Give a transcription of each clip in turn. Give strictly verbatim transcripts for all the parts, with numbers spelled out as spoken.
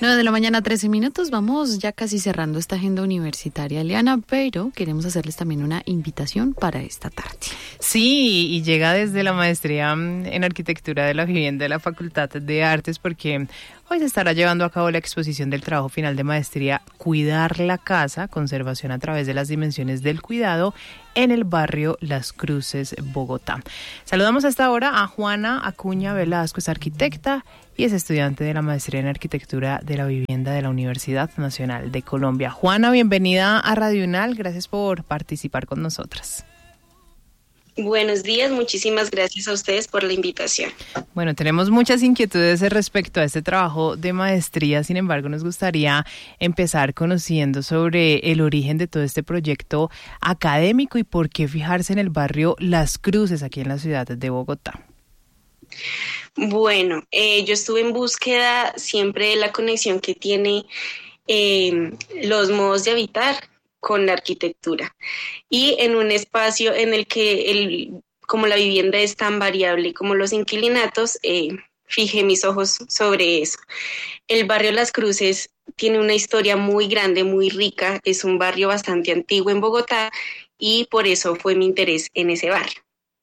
nueve de la mañana, trece minutos. Vamos ya casi cerrando esta agenda universitaria, Eliana, pero queremos hacerles también una invitación para esta tarde. Sí, y llega desde la maestría en Arquitectura de la Vivienda de la Facultad de Artes, porque hoy se estará llevando a cabo la exposición del trabajo final de maestría Cuidar la Casa, conservación a través de las dimensiones del cuidado, en el barrio Las Cruces, Bogotá. Saludamos a esta hora a Juana Acuña Velasco, es arquitecta y es estudiante de la maestría en Arquitectura de la Vivienda de la Universidad Nacional de Colombia. Juana, bienvenida a Radio UNAL, gracias por participar con nosotras. Buenos días, muchísimas gracias a ustedes por la invitación. Bueno, tenemos muchas inquietudes respecto a este trabajo de maestría, sin embargo, nos gustaría empezar conociendo sobre el origen de todo este proyecto académico y por qué fijarse en el barrio Las Cruces, aquí en la ciudad de Bogotá. Bueno, eh, yo estuve en búsqueda siempre de la conexión que tiene eh, los modos de habitar con la arquitectura y en un espacio en el que el, como la vivienda es tan variable como los inquilinatos, eh, fijé mis ojos sobre eso. El barrio Las Cruces tiene una historia muy grande, muy rica, es un barrio bastante antiguo en Bogotá y por eso fue mi interés en ese barrio.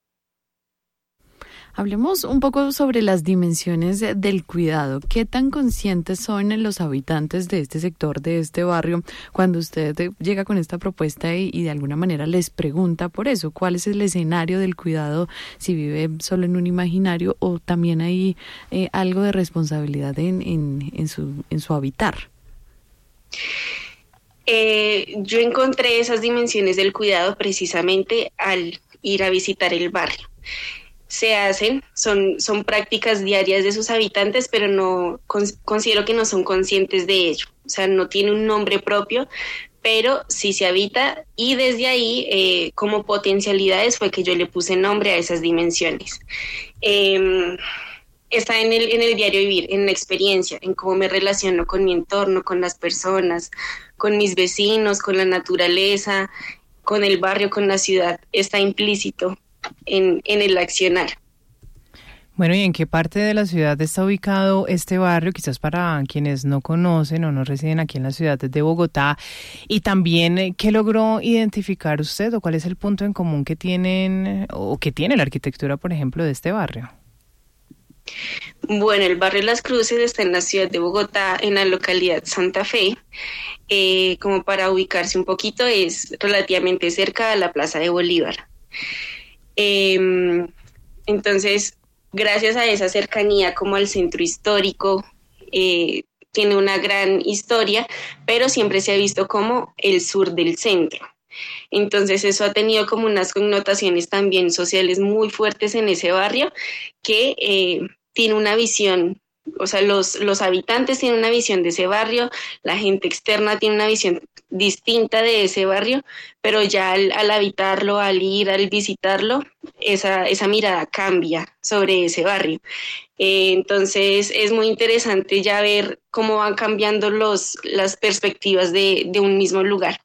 Hablemos un poco sobre las dimensiones del cuidado. ¿Qué tan conscientes son los habitantes de este sector, de este barrio, cuando usted llega con esta propuesta y, y de alguna manera les pregunta por eso? ¿Cuál es el escenario del cuidado? Si vive solo en un imaginario o también hay eh, algo de responsabilidad en, en, en, su, en su habitar. Eh, yo encontré esas dimensiones del cuidado precisamente al ir a visitar el barrio. Se hacen, son, son prácticas diarias de sus habitantes, pero no con, considero que no son conscientes de ello. O sea, no tiene un nombre propio, pero sí se habita y desde ahí, eh, como potencialidades, fue que yo le puse nombre a esas dimensiones. Eh, está en el, en el diario vivir, en la experiencia, en cómo me relaciono con mi entorno, con las personas, con mis vecinos, con la naturaleza, con el barrio, con la ciudad. Está implícito En, en el accionar. Bueno, ¿y en qué parte de la ciudad está ubicado este barrio? Quizás para quienes no conocen o no residen aquí en la ciudad de Bogotá. Y también, ¿qué logró identificar usted o cuál es el punto en común que tienen o que tiene la arquitectura, por ejemplo, de este barrio? Bueno, el barrio Las Cruces está en la ciudad de Bogotá, en la localidad Santa Fe. Eh, como para ubicarse un poquito, es relativamente cerca a la Plaza de Bolívar. Eh, entonces, gracias a esa cercanía como al centro histórico, eh, tiene una gran historia, pero siempre se ha visto como el sur del centro. Entonces eso ha tenido como unas connotaciones también sociales muy fuertes en ese barrio, que eh, tiene una visión, o sea, los, los habitantes tienen una visión de ese barrio, la gente externa tiene una visión distinta de ese barrio, pero ya al, al habitarlo, al ir, al visitarlo, esa, esa mirada cambia sobre ese barrio. Eh, entonces es muy interesante ya ver cómo van cambiando los, las perspectivas de, de un mismo lugar.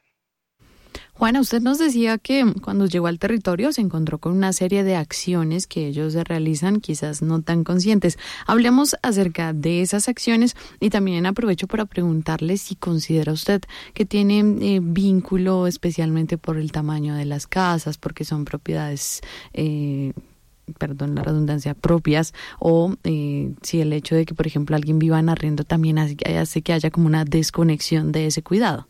Juana, usted nos decía que cuando llegó al territorio se encontró con una serie de acciones que ellos realizan, quizás no tan conscientes. Hablemos acerca de esas acciones y también aprovecho para preguntarle si considera usted que tiene eh, vínculo especialmente por el tamaño de las casas, porque son propiedades, eh, perdón la redundancia, propias, o eh, si el hecho de que, por ejemplo, alguien viva en arriendo también hace, hace que haya como una desconexión de ese cuidado.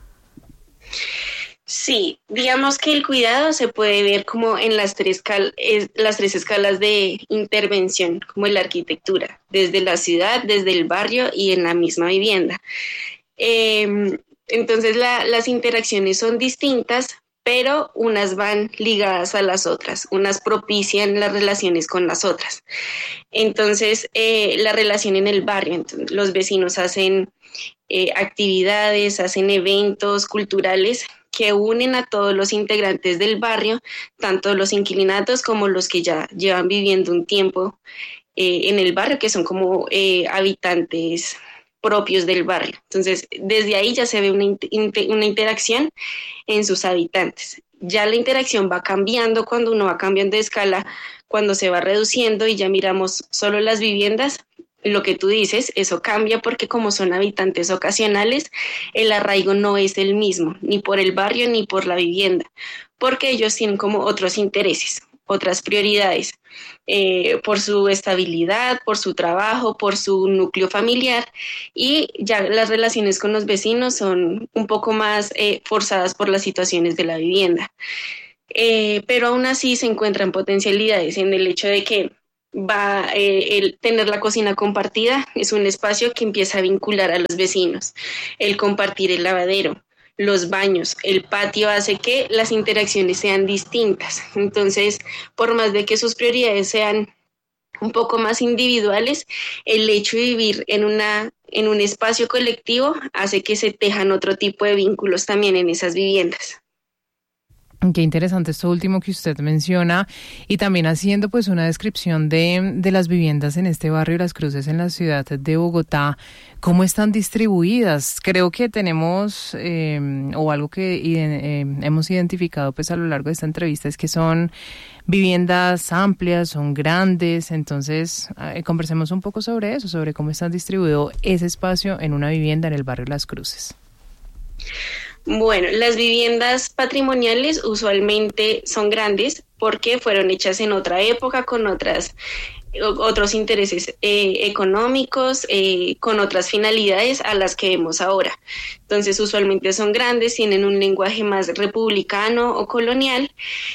Sí, digamos que el cuidado se puede ver como en las tres, cal- es, las tres escalas de intervención, como en la arquitectura, desde la ciudad, desde el barrio y en la misma vivienda. Eh, entonces la, las interacciones son distintas, pero unas van ligadas a las otras, unas propician las relaciones con las otras. Entonces, eh, la relación en el barrio, entonces, los vecinos hacen eh, actividades, hacen eventos culturales que unen a todos los integrantes del barrio, tanto los inquilinatos como los que ya llevan viviendo un tiempo eh, en el barrio, que son como eh, habitantes propios del barrio. Entonces, desde ahí ya se ve una, inter- una interacción en sus habitantes. Ya la interacción va cambiando cuando uno va cambiando de escala, cuando se va reduciendo y ya miramos solo las viviendas, lo que tú dices, eso cambia porque como son habitantes ocasionales, el arraigo no es el mismo, ni por el barrio ni por la vivienda, porque ellos tienen como otros intereses, otras prioridades, eh, por su estabilidad, por su trabajo, por su núcleo familiar, y ya las relaciones con los vecinos son un poco más eh, forzadas por las situaciones de la vivienda. Eh, pero aún así se encuentran potencialidades en el hecho de que va eh, el tener la cocina compartida es un espacio que empieza a vincular a los vecinos, el compartir el lavadero, los baños, el patio hace que las interacciones sean distintas. Entonces, por más de que sus prioridades sean un poco más individuales, el hecho de vivir en una en un espacio colectivo hace que se tejan otro tipo de vínculos también en esas viviendas. Qué interesante esto último que usted menciona, y también haciendo pues una descripción de, de las viviendas en este barrio Las Cruces en la ciudad de Bogotá. ¿Cómo están distribuidas? Creo que tenemos, eh, o algo que eh, hemos identificado pues a lo largo de esta entrevista, es que son viviendas amplias, son grandes. Entonces, eh, conversemos un poco sobre eso, sobre cómo está distribuido ese espacio en una vivienda en el barrio Las Cruces. Bueno, las viviendas patrimoniales usualmente son grandes porque fueron hechas en otra época, con otras, otros intereses eh, económicos, eh, con otras finalidades a las que vemos ahora. Entonces, usualmente son grandes, tienen un lenguaje más republicano o colonial,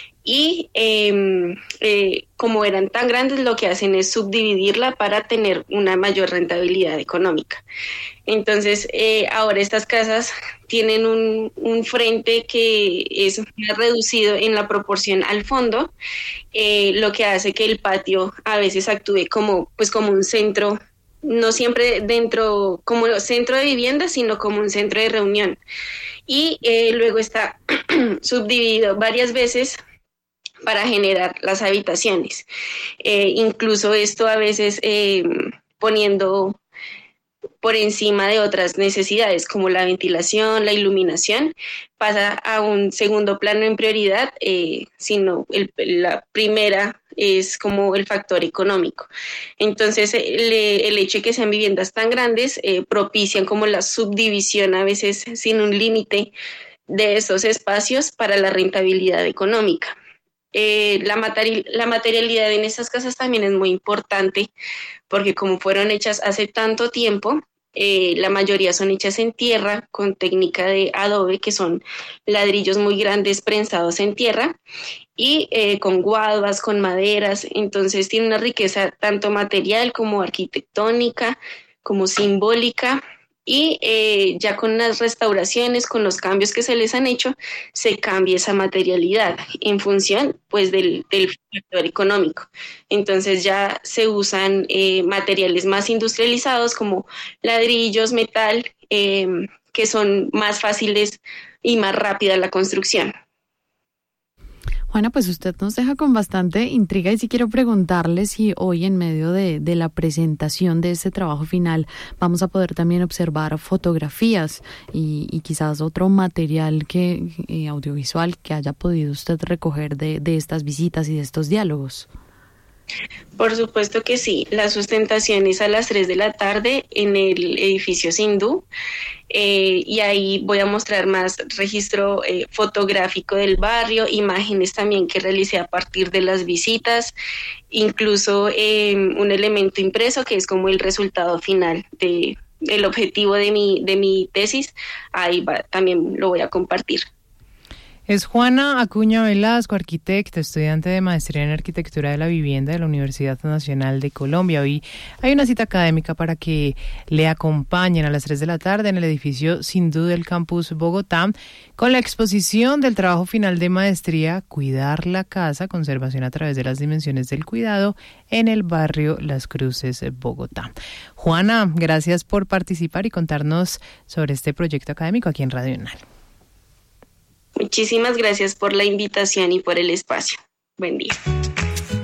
y eh, eh, como eran tan grandes, lo que hacen es subdividirla para tener una mayor rentabilidad económica. Entonces, eh, ahora estas casas tienen un, un frente que es más reducido en la proporción al fondo, eh, lo que hace que el patio a veces actúe como, pues como un centro, no siempre dentro como centro de vivienda, sino como un centro de reunión. Y eh, luego está subdividido varias veces para generar las habitaciones. Eh, incluso esto a veces eh, poniendo por encima de otras necesidades como la ventilación, la iluminación, pasa a un segundo plano en prioridad, eh, sino el, la primera es como el factor económico. Entonces, el, el hecho de que sean viviendas tan grandes eh, propician como la subdivisión a veces sin un límite de esos espacios para la rentabilidad económica. Eh, la, materi- la materialidad en estas casas también es muy importante porque como fueron hechas hace tanto tiempo, eh, la mayoría son hechas en tierra con técnica de adobe, que son ladrillos muy grandes prensados en tierra, y eh, con guaduas, con maderas. Entonces tiene una riqueza tanto material como arquitectónica, como simbólica. Y eh, ya con las restauraciones, con los cambios que se les han hecho, se cambia esa materialidad en función pues del, del factor económico. Entonces ya se usan eh, materiales más industrializados como ladrillos, metal, eh, que son más fáciles y más rápida la construcción. Juana, pues usted nos deja con bastante intriga y sí quiero preguntarle si hoy en medio de, de la presentación de este trabajo final vamos a poder también observar fotografías y, y quizás otro material que eh, audiovisual que haya podido usted recoger de, de estas visitas y de estos diálogos. Por supuesto que sí, la sustentación es a las tres de la tarde en el edificio Sindhu, eh, y ahí voy a mostrar más registro eh, fotográfico del barrio, imágenes también que realicé a partir de las visitas, incluso eh, un elemento impreso que es como el resultado final de el objetivo de mi, de mi tesis, ahí va, también lo voy a compartir. Es Juana Acuña Velasco, arquitecta, estudiante de maestría en arquitectura de la vivienda de la Universidad Nacional de Colombia. Hoy hay una cita académica para que le acompañen a las tres de la tarde en el edificio Sindhu del campus Bogotá con la exposición del trabajo final de maestría Cuidar la casa, conservación a través de las dimensiones del cuidado en el barrio Las Cruces, Bogotá. Juana, gracias por participar y contarnos sobre este proyecto académico aquí en Radio UNAL. Muchísimas gracias por la invitación y por el espacio. Buen día.